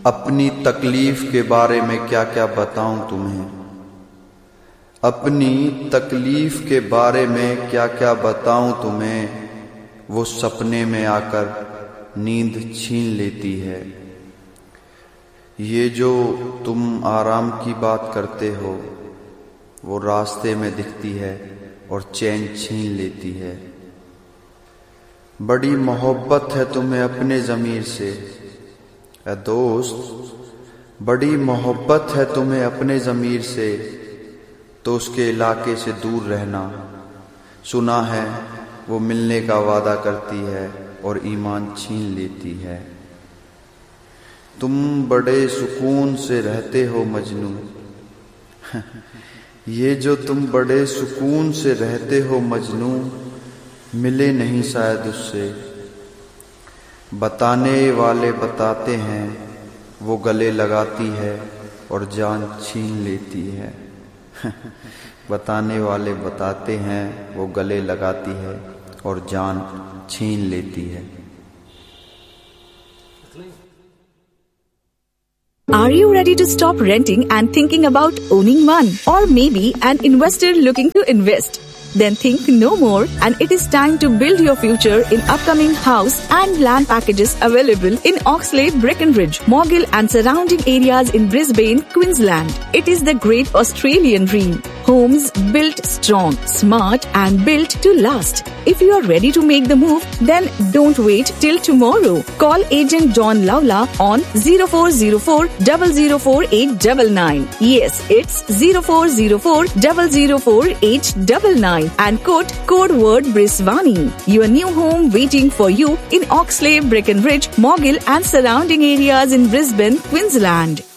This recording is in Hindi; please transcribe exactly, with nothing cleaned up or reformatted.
अपनी तकलीफ के बारे में क्या क्या बताऊं तुम्हें, अपनी तकलीफ के बारे में क्या क्या बताऊं तुम्हें, वो सपने में आकर नींद छीन लेती है। ये जो तुम आराम की बात करते हो वो रास्ते में दिखती है और चैन छीन लेती है। बड़ी मोहब्बत है तुम्हें अपने ज़मीर से ऐ दोस्त, बड़ी मोहब्बत है तुम्हें अपने ज़मीर से, तो उसके इलाके से दूर रहना। सुना है वो मिलने का वादा करती है और ईमान छीन लेती है। तुम बड़े सुकून से रहते हो मजनू, ये जो तुम बड़े सुकून से रहते हो मजनू, मिले नहीं शायद उससे। बताने वाले बताते हैं वो गले लगाती है और जान छीन लेती है। बताने वाले बताते हैं वो गले लगाती है और जान छीन लेती है। Are you ready to stop renting and thinking about owning one? Or maybe an investor looking to invest? Then think no more, and it is time to build your future in upcoming house and land packages available in Oxlade, Breckenridge, Morgill and surrounding areas in Brisbane, Queensland. It is the great Australian dream. Homes built strong, smart and built to last. If you are ready to make the move, then don't wait till tomorrow. Call agent John Lawla on zero four zero four, zero zero four eight nine nine. Yes, it's zero four zero four, zero zero four eight nine nine and quote code word Brisvani. Your new home waiting for you in Oxlade, Breckenridge, Morgill and surrounding areas in Brisbane, Queensland.